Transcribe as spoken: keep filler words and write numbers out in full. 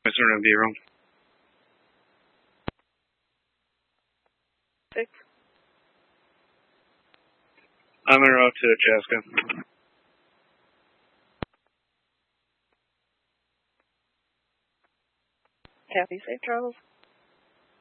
Mister Zero. Six. I'm en route to Chaska. Copy, safe travels.